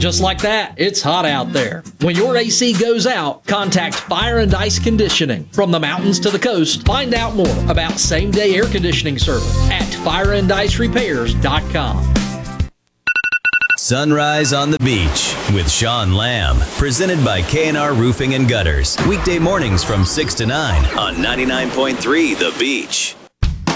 Just like that, it's hot out there. When your AC goes out, contact Fire and Ice Conditioning. From the mountains to the coast, find out more about same-day air conditioning service at fireandIceRepairs.com. Sunrise on the Beach with Sean Lamb, presented by K&R Roofing and Gutters. Weekday mornings from 6 to 9 on 99.3 The Beach.